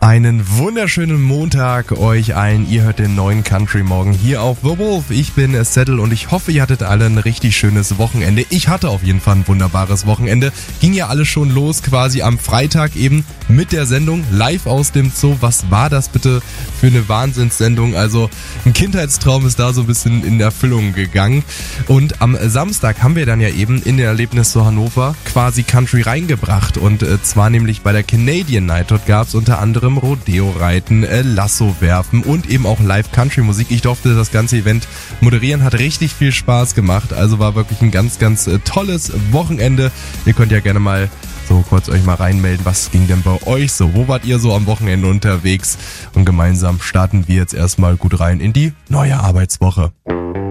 Einen wunderschönen Montag euch allen. Ihr hört den neuen Country Morgen hier auf The Wolf. Ich bin Settle und ich hoffe, ihr hattet alle ein richtig schönes Wochenende. Ich hatte auf jeden Fall ein wunderbares Wochenende. Ging ja alles schon los quasi am Freitag eben mit der Sendung live aus dem Zoo. Was war das bitte für eine Wahnsinnssendung? Also ein Kindheitstraum ist da so ein bisschen in Erfüllung gegangen. Und am Samstag haben wir dann ja eben in den Erlebnis zu Hannover quasi Country reingebracht. Und zwar nämlich bei der Canadian Night. Dort gab es unter anderem Rodeo-Reiten, Lasso werfen und eben auch Live-Country-Musik. Ich durfte das ganze Event moderieren, hat richtig viel Spaß gemacht, also war wirklich ein ganz, ganz tolles Wochenende. Ihr könnt ja gerne mal so kurz euch mal reinmelden, was ging denn bei euch so? Wo wart ihr so am Wochenende unterwegs? Und gemeinsam starten wir jetzt erstmal gut rein in die neue Arbeitswoche.